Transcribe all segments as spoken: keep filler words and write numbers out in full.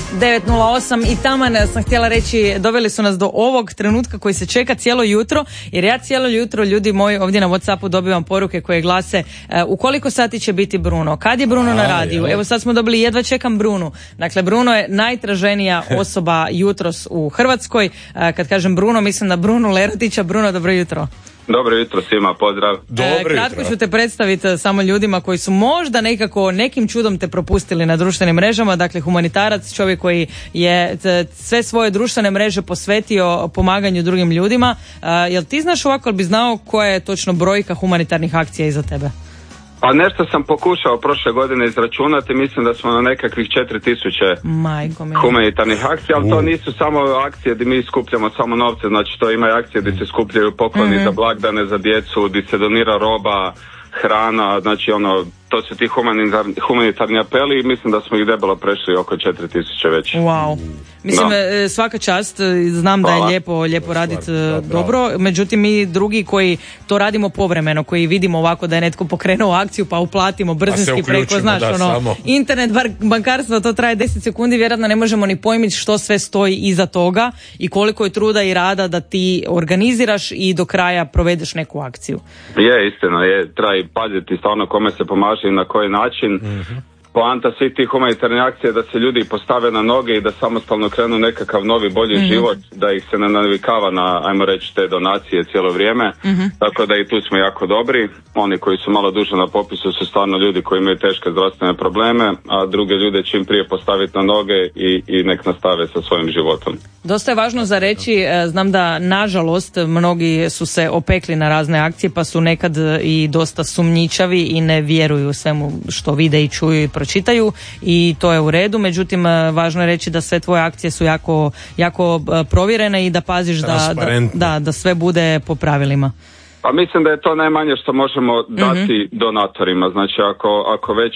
devet nula osam i taman sam htjela reći, doveli su nas do ovog trenutka koji se čeka cijelo jutro, jer ja cijelo jutro, ljudi moji, ovdje na WhatsAppu dobivam poruke koje glase uh, u koliko sati će biti Bruno, kad je Bruno A, na radiju, je. Evo sad smo dobili jedva čekam Brunu. Dakle, Bruno je najtraženija osoba jutros u Hrvatskoj. Uh, kad kažem Bruno, mislim na Brunu Lerotića. Bruno, dobro jutro. Dobro jutro svima, pozdrav. Dobro Kratko jutro. Ću te predstaviti samo ljudima koji su možda nekako nekim čudom te propustili na društvenim mrežama. Dakle, humanitarac, čovjek koji je sve svoje društvene mreže posvetio pomaganju drugim ljudima. Uh, jel ti znaš ovako, ali bi znao koja je točno brojka humanitarnih akcija iza tebe? Pa nešto sam pokušao prošle godine izračunati, mislim da smo na nekakvih četiri tisuće humanitarnih akcija, ali to nisu samo akcije gdje mi skupljamo samo novce, znači to ima akcije gdje se skupljaju pokloni mm-hmm. za blagdane, za djecu, gdje se donira roba, hrana, znači ono, to su ti humanitarni, humanitarni apeli i mislim da smo ih debelo prešli oko četiri tisuće već. Wow. Mislim, no. svaka čast, znam Hvala. Da je lijepo, lijepo raditi dobro, međutim mi drugi koji to radimo povremeno, koji vidimo ovako da je netko pokrenuo akciju pa uplatimo brzinski preko, znaš, da, ono, samo. Internet bankarstvo, to traje deset sekundi, vjerojatno ne možemo ni pojmiti što sve stoji iza toga i koliko je truda i rada da ti organiziraš i do kraja provedeš neku akciju. Je, istina, je, treba i paziti stvarno kome se pomaže i na koji način. Mm-hmm. Poanta svih tih humanitarnih akcija da se ljudi postave na noge i da samostalno krenu nekakav novi, bolji mm-hmm. život, da ih se ne navikava na, ajmo reći, te donacije cijelo vrijeme. Mm-hmm. Tako da i tu smo jako dobri. Oni koji su malo duže na popisu su stvarno ljudi koji imaju teške zdravstvene probleme, a druge ljude čim prije postaviti na noge i, i nek nastave sa svojim životom. Dosta je važno za reći, znam da nažalost mnogi su se opekli na razne akcije pa su nekad i dosta sumnjičavi i ne vjeruju svemu što vide i čuju i pročitaju i to je u redu, međutim važno je reći da sve tvoje akcije su jako, jako provjerene i da paziš da, da, da, da sve bude po pravilima. Pa mislim da je to najmanje što možemo dati mm-hmm. donatorima, znači ako, ako već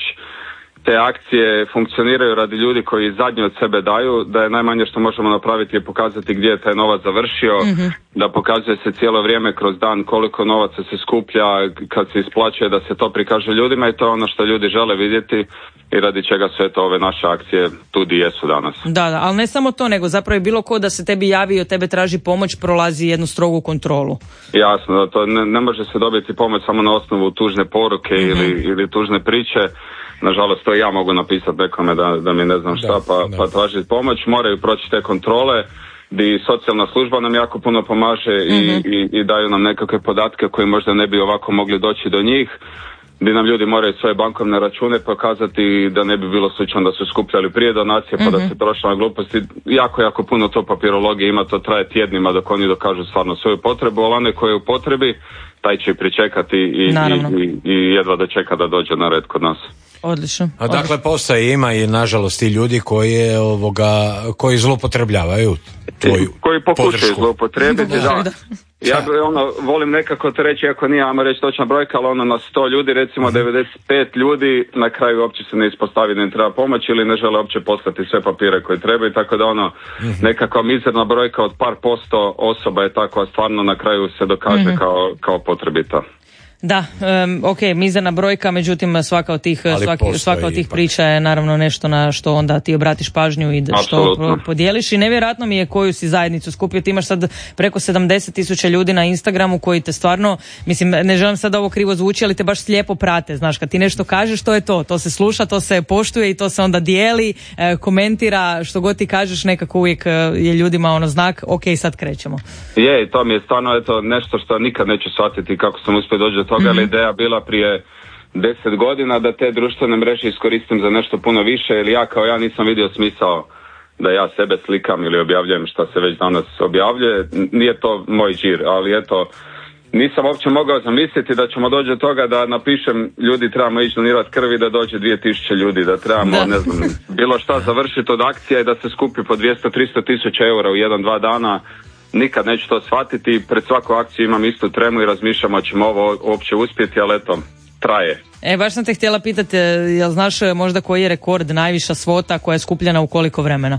te akcije funkcioniraju radi ljudi koji zadnje od sebe daju, da je najmanje što možemo napraviti je pokazati gdje je taj novac završio, mm-hmm. da pokazuje se cijelo vrijeme kroz dan koliko novaca se skuplja, kad se isplaćuje da se to prikaže ljudima i to je ono što ljudi žele vidjeti i radi čega sve to ove naše akcije tu di jesu danas. Da, da, ali ne samo to, nego zapravo je bilo ko da se tebi javi i od tebe traži pomoć, prolazi jednu strogu kontrolu. Jasno, da to ne, ne može se dobiti pomoć samo na osnovu tužne poruke mm-hmm. ili, ili tužne priče. Nažalost, to i ja mogu napisati nekome da, da mi ne znam šta, pa, pa tražiti pomoć. Moraju proći te kontrole, gdje socijalna služba nam jako puno pomaže mm-hmm. i, i, i daju nam nekakve podatke koji možda ne bi ovako mogli doći do njih, gdje nam ljudi moraju svoje bankovne račune pokazati da ne bi bilo slučajno da su skupljali prije donacije pa mm-hmm. da se trošilo na gluposti. Jako, jako puno to papirologije ima, to traje tjednima dok oni dokažu stvarno svoju potrebu, ali one koje je u potrebi, taj će pričekati i, i, i, i jedva da čeka da dođe na red kod nas. Odlično. A dakle, postoje, ima i nažalost i ljudi koji, ovoga, koji zloupotrebljavaju tvoju koji pokušaju zloupotrebiti, da. da. Ja ono, volim nekako to reći, ako nije, ajmo reći točna brojka, ali ono na sto ljudi, recimo mm-hmm. devedeset pet ljudi na kraju uopće se ne ispostavi da im treba pomoć ili ne žele uopće poslati sve papire koje trebaju, tako da ono, mm-hmm. nekakva mizerna brojka od par posto osoba je takva stvarno na kraju se dokaže mm-hmm. kao, kao potrebita. Da, um, ok, mizerna brojka, međutim svaka od tih, svaki, svaka od tih priča je naravno nešto na što onda ti obratiš pažnju i da što podijeliš i nevjerojatno mi je koju si zajednicu skupio. Ti imaš sad preko sedamdeset tisuća ljudi na Instagramu koji te stvarno, mislim, ne želim sad da ovo krivo zvuči, ali te baš slijepo prate, znaš, kad ti nešto kažeš, to je to, to se sluša, to se poštuje i to se onda dijeli, e, komentira, što god ti kažeš, nekako uvijek je ljudima ono znak, ok, sad krećemo. Je, to mi je stvarno eto, nešto što nikad neću shvatiti kako sam uspio doći do toga, mm-hmm. ali ideja bila prije deset godina da te društvene mreže iskoristim za nešto puno više, jer ja kao ja nisam vidio smisao da ja sebe slikam ili objavljujem šta se već danas objavljuje, nije to moj žir, ali eto, nisam uopće mogao zamisliti da ćemo doći do toga da napišem ljudi trebamo ići donirati krvi da dođe dvije tisuće ljudi, da trebamo da. ne znam, bilo šta završiti od akcija i da se skupi po dvjesto do tristo tisuća eura u jedan, dva dana. Nikad neću to shvatiti, pred svaku akciju imam istu tremu i razmišljam ćemo ovo uopće uspjeti, ali eto, traje. E, baš sam te htjela pitati, jel znaš možda koji je rekord, najviša svota koja je skupljena u koliko vremena?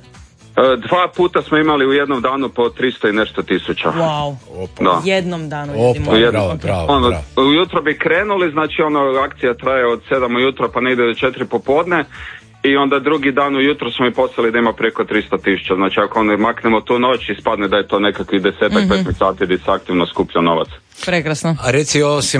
E, dva puta smo imali u jednom danu po tristo i nešto tisuća. Wow, da. U jednom danu. Opa, u jednom. Bravo, bravo, ono, bravo. Ujutro bi krenuli, znači ono, akcija traje od sedam ujutro pa negdje do četiri popodne. i onda drugi dan ujutro smo mi poslali da ima preko tristo tisuća. Znači ako ne maknemo tu noć ispadne da je to nekakvih desetak, mm-hmm. petnaest sati gdje se aktivno skuplja novac. Prekrasno. A reci, osim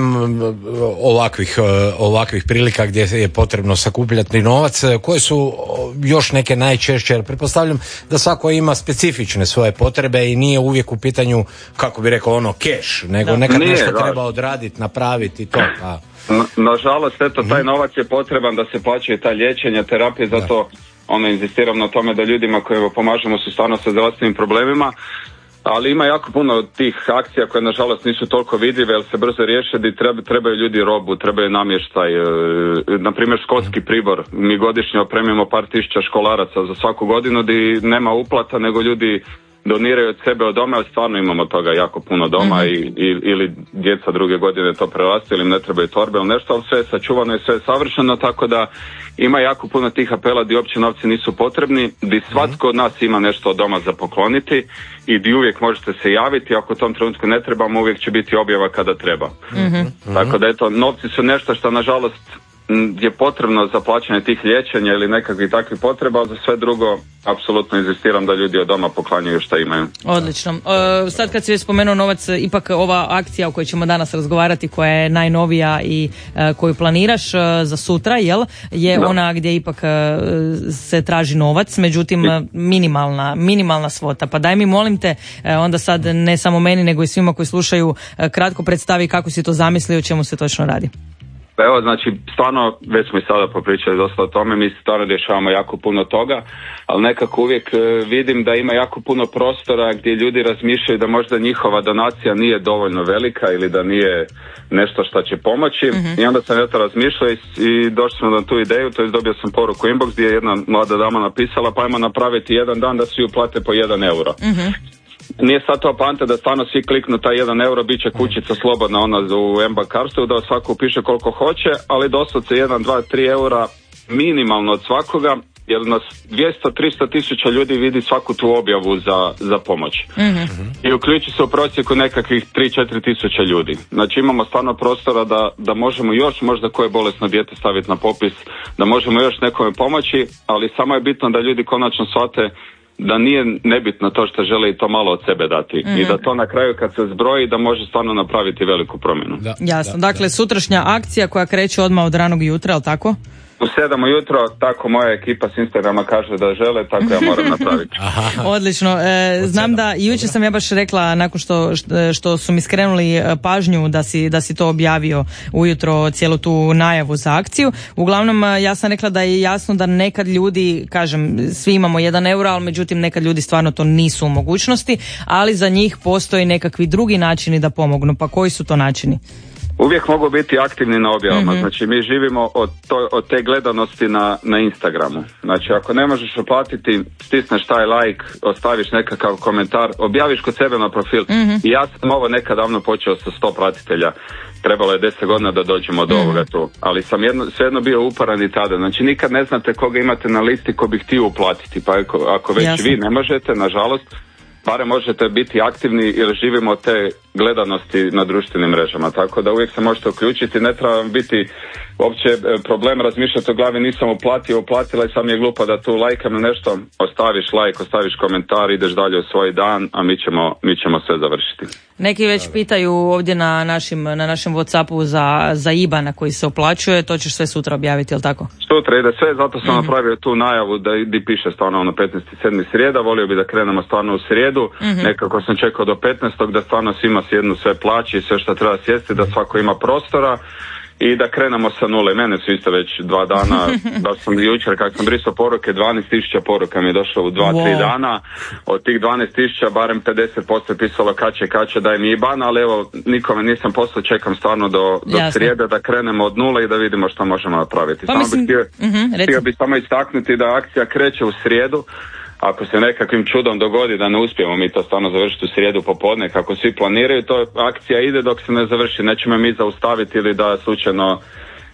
ovakvih, ovakvih prilika gdje je potrebno sakupljati novac, koje su još neke najčešće, jer pretpostavljam da svako ima specifične svoje potrebe i nije uvijek u pitanju, kako bi rekao, ono keš, nego da. nekad nije, nešto da. treba odraditi, napraviti to. Pa. Na, nažalost, eto, taj novac je potreban da se plaćaju ta liječenja, terapije, zato ono, inzistiram na tome da ljudima koji pomažemo su stvarno sa zdravstvenim problemima, ali ima jako puno tih akcija koje nažalost nisu toliko vidljive, jer se brzo riješe i treba, trebaju ljudi robu, trebaju namještaj, e, na primjer školski pribor. Mi godišnje opremimo par tisuća školaraca za svaku godinu gdje nema uplata, nego ljudi doniraju od sebe od doma, ali stvarno imamo toga jako puno doma mm-hmm. i, i, ili djeca druge godine to prerastu ili im ne trebaju torbe ili nešto, ali sve je sačuvano i sve je savršeno, tako da ima jako puno tih apela gdje uopće novci nisu potrebni, gdje svatko od nas ima nešto od doma za pokloniti i gdje uvijek možete se javiti, ako u tom trenutku ne trebamo, uvijek će biti objava kada treba. Mm-hmm. Tako da eto, novci su nešto što nažalost je potrebno za plaćanje tih liječenja ili nekakvih takvih potreba, ali za sve drugo apsolutno inzistiram da ljudi od doma poklanjaju šta imaju. Odlično. E, sad kad si već spomenuo novac, ipak ova akcija o kojoj ćemo danas razgovarati, koja je najnovija i e, koju planiraš e, za sutra, jel? Je da. ona gdje ipak e, se traži novac, međutim minimalna, minimalna svota. Pa daj mi, molim te, e, onda sad ne samo meni nego i svima koji slušaju, e, kratko predstavi kako si to zamislio, o čemu se točno radi. Pa evo, znači, stvarno, već smo i sada popričali dosta o tome, mi stvarno rješavamo jako puno toga, ali nekako uvijek e, vidim da ima jako puno prostora gdje ljudi razmišljaju da možda njihova donacija nije dovoljno velika ili da nije nešto što će pomoći, mm-hmm. i onda sam ja to razmišljao i, i došli smo na tu ideju, to je dobio sam poruku inbox gdje je jedna mlada dama napisala, pa ajmo napraviti jedan dan da svi uplate po jedan euro. Mm-hmm. Nije sad to poanta da stvarno svi kliknu taj jedan euro, bit će kućica slobodna ona u M-bankarstvu, da svako upiše koliko hoće, ali doslovce jedan, dva, tri eura minimalno od svakoga, jer nas dvjesto do tristo tisuća ljudi vidi svaku tu objavu za, za pomoć. Mm-hmm. I uključi se u prosjeku nekakvih tri do četiri tisuće ljudi. Znači imamo stvarno prostora da, da možemo još možda koje bolesno dijete staviti na popis, da možemo još nekome pomoći, ali samo je bitno da ljudi konačno shvate da nije nebitno to što žele i to malo od sebe dati. Mm-hmm. I da to na kraju kad se zbroji da može stvarno napraviti veliku promjenu. Da, Jasno, da, dakle da. Sutrašnja akcija koja kreće odmah od ranog jutra, je li tako? U sedam ujutro, tako moja ekipa s Instagrama kaže da žele, tako ja moram napraviti. Odlično. E, znam da, jučer sam ja baš rekla, nakon što, što su mi skrenuli pažnju da si, da si to objavio ujutro, cijelu tu najavu za akciju. Uglavnom, ja sam rekla da je jasno da nekad ljudi, kažem, svi imamo jedan euro, ali međutim nekad ljudi stvarno to nisu u mogućnosti, ali za njih postoji nekakvi drugi načini da pomognu. Pa koji su to načini? Uvijek mogu biti aktivni na objavama, mm-hmm. znači mi živimo od, to, od te gledanosti na, na Instagramu. Znači ako ne možeš uplatiti, stisneš taj like, ostaviš nekakav komentar, objaviš kod sebe na profil. Mm-hmm. I ja sam ovo nekad davno počeo sa sto pratitelja, trebalo je deset godina da dođemo do mm-hmm. ovoga tu, ali sam jedno, svejedno bio uporan i tada. Znači nikad ne znate koga imate na listi ko bi htio uplatiti, pa ako, ako već Jasne. vi ne možete, nažalost, barem možete biti aktivni jer živimo od te gledanosti na društvenim mrežama, tako da uvijek se možete uključiti, ne treba vam biti uopće problem razmišljati o glavi, nisam uplatio, uplatila i sam je glupo da tu lajkam na nešto, ostaviš like, ostaviš komentar, ideš dalje u svoj dan, a mi ćemo, mi ćemo sve završiti. Neki već pitaju ovdje na našim, na našem WhatsAppu za, za I B A N na koji se uplaćuje, to ćeš sve sutra objaviti, jel tako? Sutra ide sve, zato sam mm-hmm. napravio tu najavu da di piše stvarno ono petnaesti sedmi srijeda, volio bi da krenemo stvarno u srijedu, mm-hmm. nekako sam čekao do petnaestog da stvarno svima sjednu sve plaći i sve što treba sjesti, da svako ima prostora i da krenemo sa nule. Mene su isto već dva dana, da sam jučer kako sam brisao poruke, dvanaest tisuća poruka mi je došlo u dva, wow. tri dana. Od tih dvanaest tisuća barem pedeset posto je pisalo kaće, kaće, daj mi I B A N, ali evo nikome nisam poslao, čekam stvarno do, do srijede da krenemo od nule i da vidimo što možemo napraviti. Pa samo mislim, bih htio, uh-huh, htio bi samo istaknuti da akcija kreće u srijedu. Ako se nekakvim čudom dogodi da ne uspijemo mi to stvarno završiti u srijedu popodne kako svi planiraju, to akcija ide dok se ne završi, nećemo mi zaustaviti ili da slučajno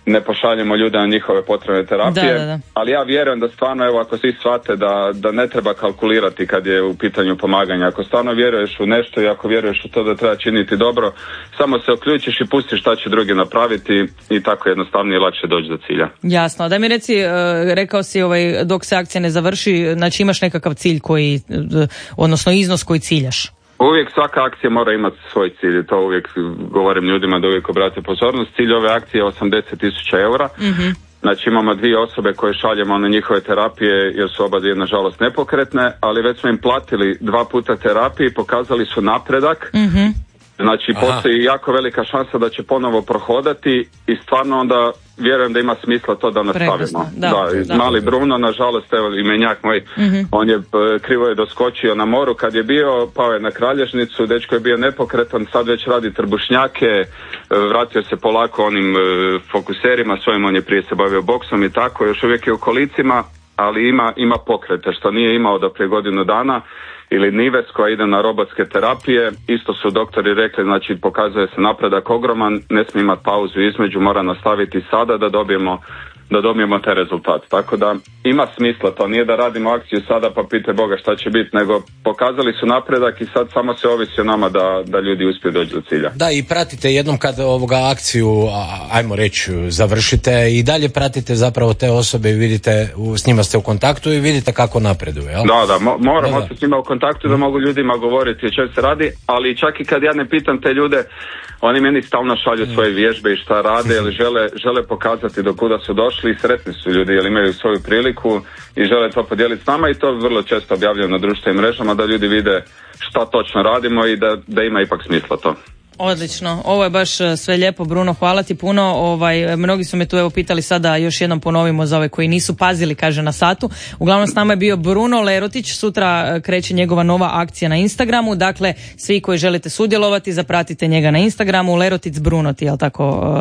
ne pošaljemo ljude na njihove potrebne terapije, da, da, da. ali ja vjerujem da stvarno, evo, ako svi shvate da, da ne treba kalkulirati kad je u pitanju pomaganja, ako stvarno vjeruješ u nešto i ako vjeruješ u to da treba činiti dobro, samo se uključiš i pustiš šta će drugi napraviti i tako jednostavnije i lakše doći do cilja. Jasno, da mi reci, rekao si ovaj, dok se akcija ne završi, znači imaš nekakav cilj koji, odnosno iznos koji ciljaš? Uvijek svaka akcija mora imati svoj cilj, to uvijek govorim ljudima da uvijek obrate pozornost. Cilj ove akcije je osamdeset tisuća eura. Mm-hmm. Znači imamo dvije osobe koje šaljemo na njihove terapije jer su oba dvije nažalost nepokretne, ali već smo im platili dva puta terapije i pokazali su napredak. Mm-hmm. Znači postoji jako velika šansa da će ponovo prohodati i stvarno onda vjerujem da ima smisla to da nastavimo. Da, da, da. Mali Bruno, nažalost, evo imenjak moj, mm-hmm. on je krivo je doskočio na moru kad je bio, pao je na kralježnicu, dečko je bio nepokretan, sad već radi trbušnjake, vratio se polako onim fokuserima svojim, on je prije se bavio boksom i tako, još uvijek je u kolicima, ali ima, ima pokrete, što nije imao do prije godinu dana. Ili Nives koja ide na robotske terapije, isto su doktori rekli, znači pokazuje se napredak ogroman, ne smije imati pauzu između, mora nastaviti sada da dobijemo, da dobijemo taj rezultat. Tako da ima smisla, to nije da radimo akciju sada pa pite Boga šta će biti, nego pokazali su napredak i sad samo se ovisi o nama da, da ljudi uspiju doći do cilja. Da, i pratite jednom kad ovoga akciju, ajmo reći, završite i dalje pratite zapravo te osobe i vidite, s njima ste u kontaktu i vidite kako napreduje, jel? Da, da, mo- moramo da, da. s njima u kontaktu da mogu ljudima govoriti o čem se radi, ali čak i kad ja ne pitam te ljude, oni meni stalno šalju svoje vježbe i šta rade, jer žele, žele pokazati do kuda su došli i sretni su ljudi, jer imaju svoju priliku i žele to podijeliti s nama i to vrlo često objavljam na društvenim mrežama da ljudi vide šta točno radimo i da, da ima ipak smisla to. Odlično, ovo je baš sve lijepo, Bruno, hvala ti puno. Ovaj, mnogi su me tu evo pitali sada, još jednom ponovimo za ove koji nisu pazili, kaže na satu. Uglavnom s nama je bio Bruno Lerotić, sutra kreće njegova nova akcija na Instagramu, dakle svi koji želite sudjelovati zapratite njega na Instagramu, Lerotic Bruno ti, jel tako, uh,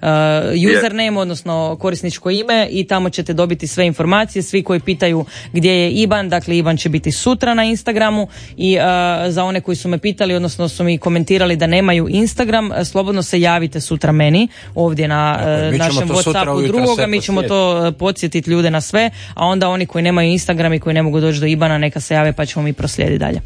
uh, username, odnosno korisničko ime i tamo ćete dobiti sve informacije, svi koji pitaju gdje je Iban, dakle Iban će biti sutra na Instagramu i uh, za one koji su me pitali, odnosno su mi komentirali da nemaju Instagram, slobodno se javite sutra meni ovdje na dakle, našem WhatsAppu drugoga, mi ćemo to podsjetiti ljude na sve, a onda oni koji nemaju Instagram i koji ne mogu doći do Ibana neka se jave pa ćemo mi proslijediti dalje.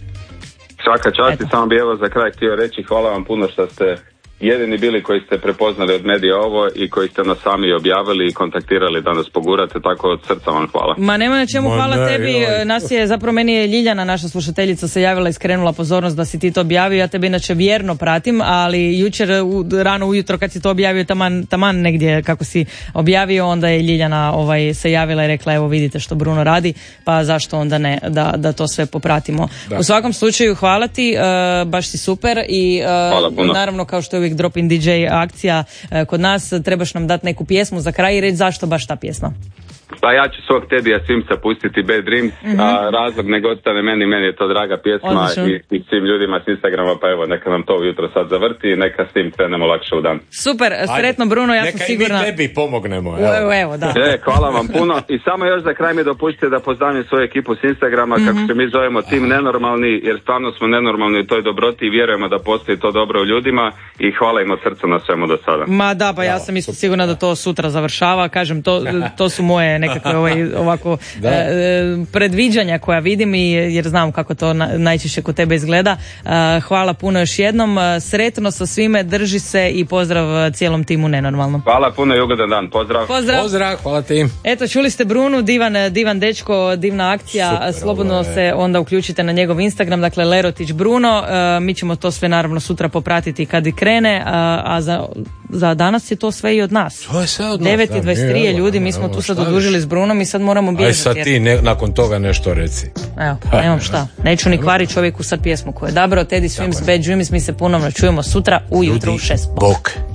Svaka čast i samo bi evo za kraj htio reći hvala vam puno što ste jedini bili koji ste prepoznali od medija ovo i koji ste nas sami objavili i kontaktirali da nas pogurate, tako od srca vam hvala. Ma nema na čemu, hvala ne, tebi, joj. Nas je, zapravo meni je Ljiljana, naša slušateljica, se javila i skrenula pozornost da si ti to objavio, ja tebe inače vjerno pratim, ali jučer u, rano ujutro kad si to objavio taman, taman negdje kako si objavio, onda je Ljiljana ovaj, se javila i rekla evo vidite što Bruno radi, pa zašto onda ne, da, da to sve popratimo. Da. U svakom slučaju hvala ti, uh, baš si super i uh, naravno kao što je uvijek Drop in D J akcija uh, kod nas, trebaš nam dati neku pjesmu za kraj i reći zašto baš ta pjesma. Pa ja ću svog Tedija Swimsa pustiti Bad Dreams, mm-hmm. a razlog nego ostane meni, meni je to draga pjesma i, i svim ljudima s Instagrama, pa evo neka nam to ujutro sad zavrti i neka s tim krenemo lakše u dan. Super, sretno Bruno, ja sam sigurna. Neka i mi tebi pomognemo. Evo, evo, evo da. E, hvala vam puno i samo još za kraj mi dopustite da pozdravim svoju ekipu s Instagrama, mm-hmm. kako se mi zovemo Tim Nenormalni, jer stvarno smo nenormalni u toj dobroti i vjerujemo da postoji to dobro u ljudima i hvala im od srca na svemu do sada. Ma da, pa ja sam isto sigurna da to sutra završava, kažem, to, to su moje nekakve ovaj, ovako e, predviđanja koja vidim i jer znam kako to na, najčešće kod tebe izgleda. E, hvala puno još jednom, sretno sa svime, drži se i pozdrav cijelom timu Nenormalno. Hvala puno i ugodan dan, pozdrav. Pozdrav, pozdrav, hvala ti. Eto, čuli ste Brunu, divan, divan dečko, divna akcija. Super, slobodno se onda uključite na njegov Instagram, dakle Lerotić Bruno, e, mi ćemo to sve naravno sutra popratiti kad i krene, a, a za, za danas je to sve i od nas. To je sve od nas. devet i dvadeset tri je ljudi, mi smo tu sad odužili s Brunom i sad moramo bježati. Aj sad ti ne, nakon toga nešto reci. Evo, nemam šta. Neću ni kvari čovjeku sad pjesmu koju je odabrao. Teddy Swims, Bad Dreams, mi se ponovno čujemo sutra ujutro u šest. Bok.